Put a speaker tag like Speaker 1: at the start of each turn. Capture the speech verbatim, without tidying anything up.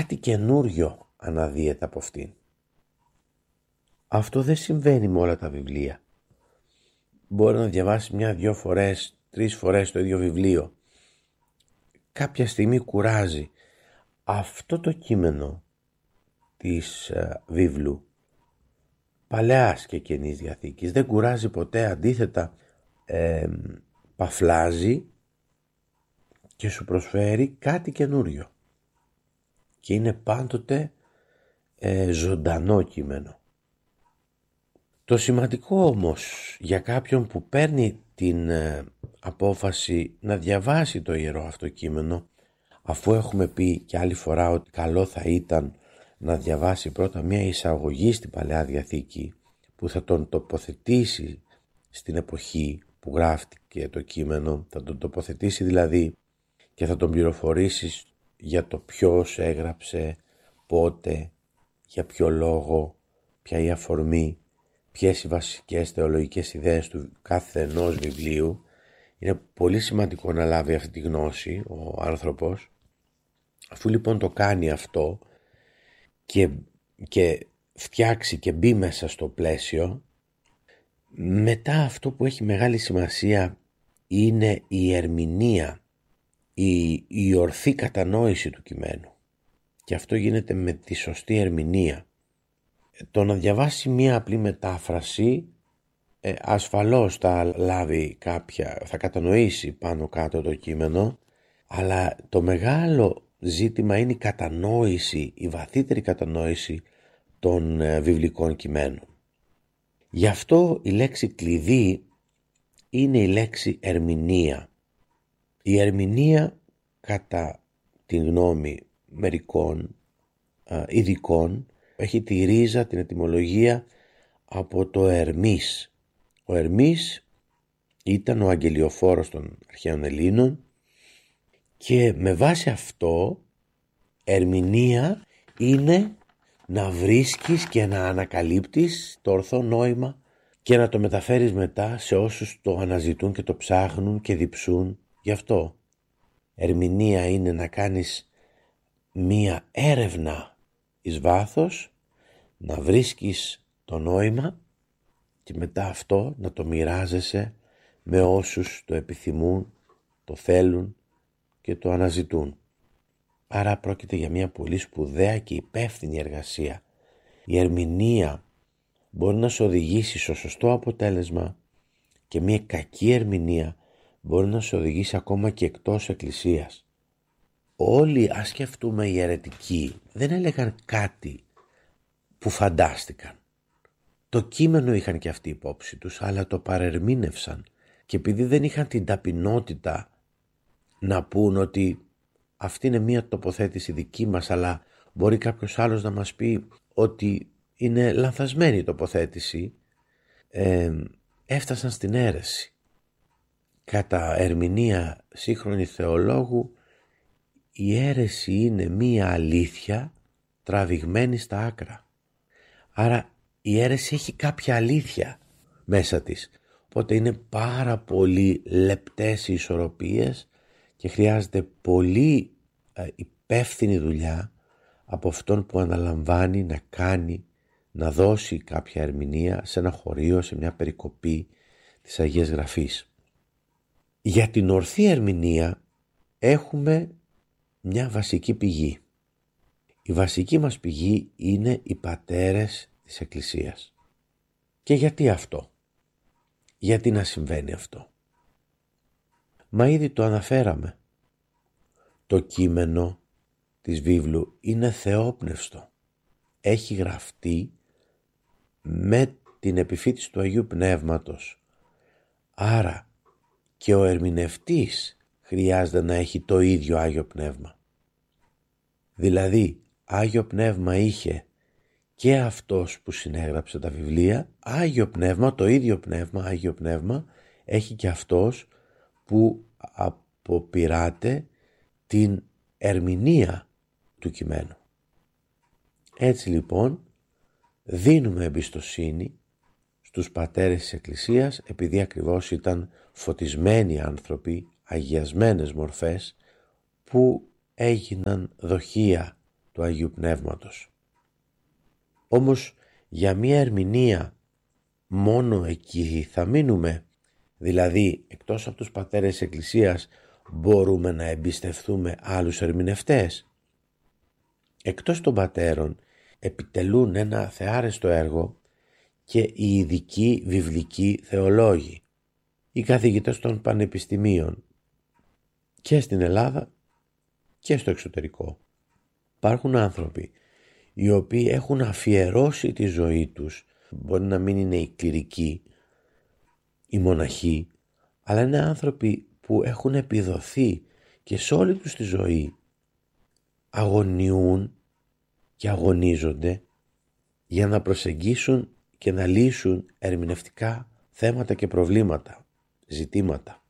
Speaker 1: κάτι καινούριο αναδύεται από αυτήν. Αυτό δεν συμβαίνει με όλα τα βιβλία. Μπορεί να διαβάσει μια-δυο φορές, τρεις φορές το ίδιο βιβλίο. Κάποια στιγμή κουράζει. Αυτό το κείμενο της ε, βίβλου Παλαιάς και Καινής Διαθήκης δεν κουράζει ποτέ, αντίθετα ε, παφλάζει και σου προσφέρει κάτι καινούριο και είναι πάντοτε ε, ζωντανό κείμενο. Το σημαντικό όμως για κάποιον που παίρνει την ε, απόφαση να διαβάσει το Ιερό αυτό κείμενο, αφού έχουμε πει και άλλη φορά ότι καλό θα ήταν να διαβάσει πρώτα μια εισαγωγή στην Παλαιά Διαθήκη που θα τον τοποθετήσει στην εποχή που γράφτηκε το κείμενο, θα τον τοποθετήσει δηλαδή και θα τον πληροφορήσει για το ποιος έγραψε, πότε, για ποιο λόγο, ποια η αφορμή, ποιες οι βασικές θεολογικές ιδέες του κάθε ενός βιβλίου. Είναι πολύ σημαντικό να λάβει αυτή τη γνώση ο άνθρωπος. Αφού λοιπόν το κάνει αυτό και, και φτιάξει και μπει μέσα στο πλαίσιο, μετά αυτό που έχει μεγάλη σημασία είναι η ερμηνεία, η, η ορθή κατανόηση του κειμένου. Και αυτό γίνεται με τη σωστή ερμηνεία. Το να διαβάσει μία απλή μετάφραση ε, ασφαλώς θα λάβει κάποια, θα κατανοήσει πάνω κάτω το κείμενο, αλλά το μεγάλο ζήτημα είναι η κατανόηση, η βαθύτερη κατανόηση των ε, βιβλικών κειμένων. Γι' αυτό η λέξη κλειδί είναι η λέξη ερμηνεία. Η ερμηνεία, κατά την γνώμη μερικών ε, ειδικών, έχει τη ρίζα, την ετυμολογία από το Ερμής. Ο Ερμής ήταν ο αγγελιοφόρος των αρχαίων Ελλήνων και με βάση αυτό ερμηνεία είναι να βρίσκεις και να ανακαλύπτεις το ορθό νόημα και να το μεταφέρεις μετά σε όσους το αναζητούν και το ψάχνουν και διψούν γι' αυτό. Ερμηνεία είναι να κάνεις μία έρευνα εις βάθος, να βρίσκεις το νόημα και μετά αυτό να το μοιράζεσαι με όσους το επιθυμούν, το θέλουν και το αναζητούν. Άρα πρόκειται για μια πολύ σπουδαία και υπεύθυνη εργασία. Η ερμηνεία μπορεί να σε οδηγήσει στο σωστό αποτέλεσμα και μια κακή ερμηνεία μπορεί να σε οδηγήσει ακόμα και εκτός εκκλησίας. Όλοι, ας σκεφτούμε, οι αιρετικοί δεν έλεγαν κάτι που φαντάστηκαν. Το κείμενο είχαν και αυτοί υπόψη τους, αλλά το παρερμήνευσαν και επειδή δεν είχαν την ταπεινότητα να πούν ότι αυτή είναι μία τοποθέτηση δική μας, αλλά μπορεί κάποιος άλλος να μας πει ότι είναι λανθασμένη η τοποθέτηση, ε, έφτασαν στην αίρεση. Κατά ερμηνεία σύγχρονη θεολόγου, η αίρεση είναι μία αλήθεια τραβηγμένη στα άκρα. Άρα η αίρεση έχει κάποια αλήθεια μέσα της. Οπότε είναι πάρα πολύ λεπτές οι ισορροπίες και χρειάζεται πολύ ε, υπεύθυνη δουλειά από αυτόν που αναλαμβάνει να κάνει, να δώσει κάποια ερμηνεία σε ένα χωρίο, σε μια περικοπή της Αγίας Γραφής. Για την ορθή ερμηνεία έχουμε μια βασική πηγή. Η βασική μας πηγή είναι οι πατέρες της Εκκλησίας. Και γιατί αυτό? Γιατί να συμβαίνει αυτό? Μα ήδη το αναφέραμε. Το κείμενο της βίβλου είναι θεόπνευστο. Έχει γραφτεί με την επιφύτηση του Αγίου Πνεύματος. Άρα και ο ερμηνευτής χρειάζεται να έχει το ίδιο Άγιο Πνεύμα. Δηλαδή Άγιο Πνεύμα είχε και αυτός που συνέγραψε τα βιβλία, Άγιο Πνεύμα, το ίδιο Πνεύμα, Άγιο Πνεύμα έχει και αυτός που αποπειράται την ερμηνεία του κειμένου. Έτσι λοιπόν δίνουμε εμπιστοσύνη στους πατέρες της Εκκλησίας επειδή ακριβώς ήταν φωτισμένοι άνθρωποι, αγιασμένες μορφές που έγιναν δοχεία του Αγίου Πνεύματος. Όμως για μία ερμηνεία μόνο εκεί θα μείνουμε? Δηλαδή εκτός από τους πατέρες της Εκκλησίας μπορούμε να εμπιστευτούμε άλλους ερμηνευτές? Εκτός των πατέρων επιτελούν ένα θεάρεστο έργο και οι ειδικοί βιβλικοί θεολόγοι, οι καθηγητές των πανεπιστημίων και στην Ελλάδα και στο εξωτερικό. Υπάρχουν άνθρωποι οι οποίοι έχουν αφιερώσει τη ζωή τους, μπορεί να μην είναι οι κληρικοί, οι μοναχοί, αλλά είναι άνθρωποι που έχουν επιδοθεί και σε όλη τους τη ζωή αγωνιούν και αγωνίζονται για να προσεγγίσουν και να λύσουν ερμηνευτικά θέματα και προβλήματα, ζητήματα.